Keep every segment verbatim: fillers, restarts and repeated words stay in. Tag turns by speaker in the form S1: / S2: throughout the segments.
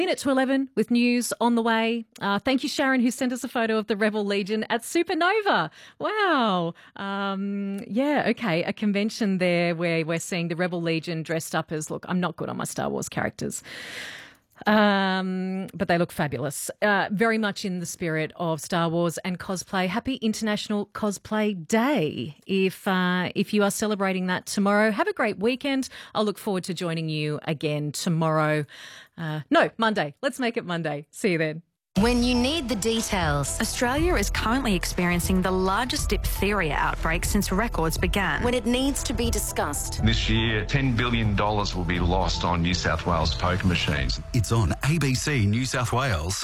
S1: Minute to eleven with news on the way. Uh, thank you, Sharon, who sent us a photo of the Rebel Legion at Supernova. Wow. Um, yeah, okay. A convention there where we're seeing the Rebel Legion dressed up as, look, I'm not good on my Star Wars characters. Um, but they look fabulous. Uh, very much in the spirit of Star Wars and cosplay. Happy International Cosplay Day. If uh, if you are celebrating that tomorrow, have a great weekend. I'll look forward to joining you again tomorrow. Uh, no, Monday. Let's make it Monday. See you then.
S2: When you need the details.
S3: Australia is currently experiencing the largest diphtheria outbreak since records began.
S2: When it needs to be discussed.
S4: This year, ten billion dollars will be lost on New South Wales poker machines.
S5: It's on A B C New South Wales.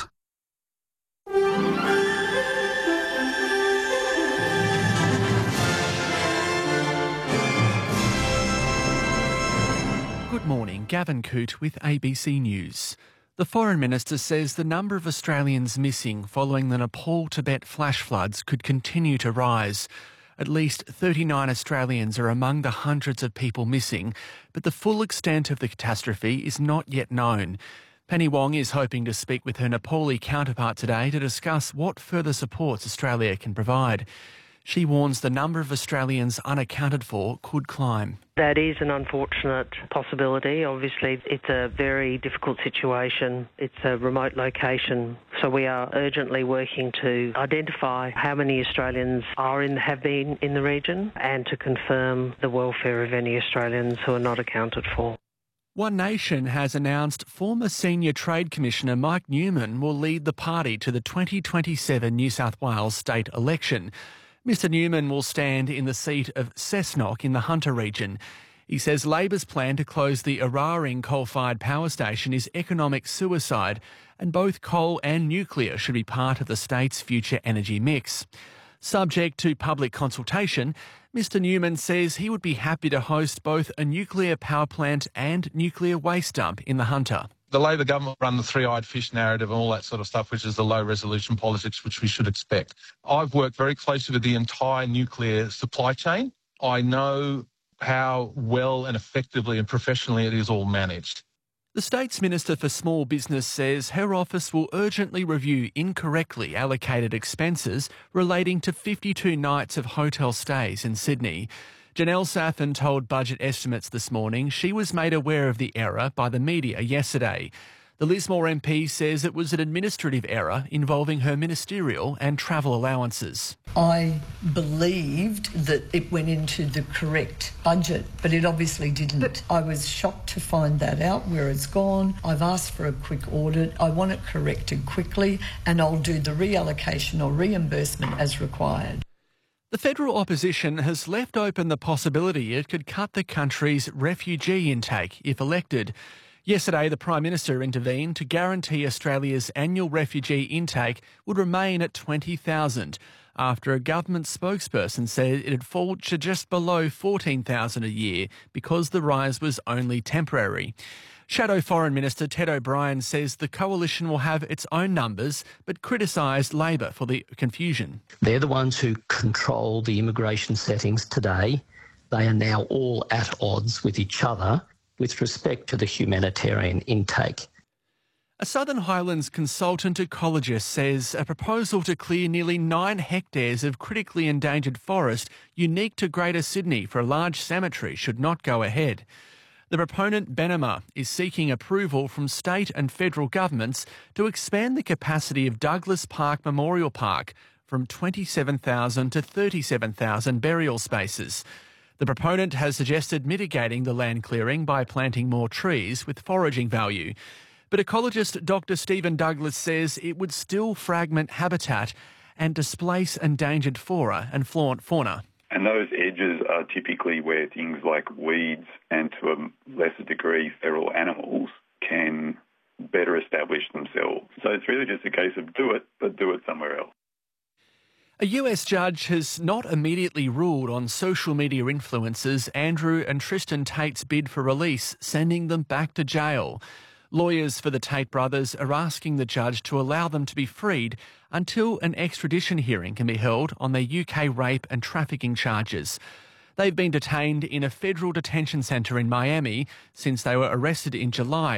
S6: Good morning, Gavin Coote with A B C News. The Foreign Minister says the number of Australians missing following the Nepal Tibet flash floods could continue to rise. At least thirty-nine Australians are among the hundreds of people missing, but the full extent of the catastrophe is not yet known. Penny Wong is hoping to speak with her Nepali counterpart today to discuss what further supports Australia can provide. She warns the number of Australians unaccounted for could climb.
S7: That is an unfortunate possibility. Obviously, it's a very difficult situation. It's a remote location. So we are urgently working to identify how many Australians are in, have been in the region and to confirm the welfare of any Australians who are not accounted for.
S6: One Nation has announced former Senior Trade Commissioner Mike Newman will lead the party to the twenty twenty-seven New South Wales state election. Mister Newman will stand in the seat of Cessnock in the Hunter region. He says Labor's plan to close the Eraring coal-fired power station is economic suicide, and both coal and nuclear should be part of the state's future energy mix. Subject to public consultation, Mister Newman says he would be happy to host both a nuclear power plant and nuclear waste dump in the Hunter.
S8: The Labor government run the three-eyed fish narrative and all that sort of stuff, which is the low-resolution politics which we should expect. I've worked very closely with the entire nuclear supply chain. I know how well and effectively and professionally it is all managed.
S6: The State's Minister for Small Business says her office will urgently review incorrectly allocated expenses relating to fifty-two nights of hotel stays in Sydney. Janelle Saffin told Budget Estimates this morning she was made aware of the error by the media yesterday. The Lismore M P says it was an administrative error involving her ministerial and travel allowances.
S9: I believed that it went into the correct budget, but it obviously didn't. But I was shocked to find that out, where it's gone. I've asked for a quick audit. I want it corrected quickly, and I'll do the reallocation or reimbursement as required.
S6: The federal opposition has left open the possibility it could cut the country's refugee intake if elected. Yesterday, the Prime Minister intervened to guarantee Australia's annual refugee intake would remain at twenty thousand, after a government spokesperson said it had fallen to just below fourteen thousand a year because the rise was only temporary. Shadow Foreign Minister Ted O'Brien says the coalition will have its own numbers, but criticised Labor for the confusion.
S10: They're the ones who control the immigration settings today. They are now all at odds with each other with respect to the humanitarian intake.
S6: A Southern Highlands consultant ecologist says a proposal to clear nearly nine hectares of critically endangered forest unique to Greater Sydney for a large cemetery should not go ahead. The proponent, Benema, is seeking approval from state and federal governments to expand the capacity of Douglas Park Memorial Park from twenty-seven thousand to thirty-seven thousand burial spaces. The proponent has suggested mitigating the land clearing by planting more trees with foraging value. But ecologist Doctor Stephen Douglas says it would still fragment habitat and displace endangered flora and fauna.
S11: And those edges are typically where things like weeds and, to a lesser degree, feral animals can better establish themselves. So it's really just a case of do it, but do it somewhere else.
S6: A U S judge has not immediately ruled on social media influencers Andrew and Tristan Tate's bid for release, sending them back to jail. Lawyers for the Tate brothers are asking the judge to allow them to be freed until an extradition hearing can be held on their U K rape and trafficking charges. They've been detained in a federal detention centre in Miami since they were arrested in July